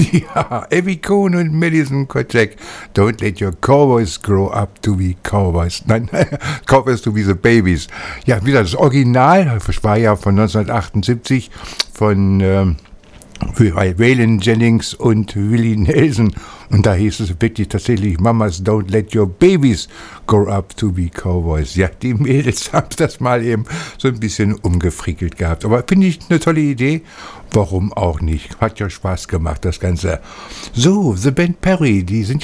Ja, Evie Cohn und Madison Kotek. Don't let your cowboys grow up to be cowboys. Nein, cowboys to be the babies. Ja, wieder das Original, das war ja von 1978 von Waylon Jennings und Willie Nelson. Und da hieß es wirklich tatsächlich, Mamas don't let your babies grow up to be cowboys. Ja, die Mädels haben das mal eben so ein bisschen umgefrickelt gehabt. Aber finde ich eine tolle Idee. Warum auch nicht? Hat ja Spaß gemacht, das Ganze. So, The Band Perry, die sind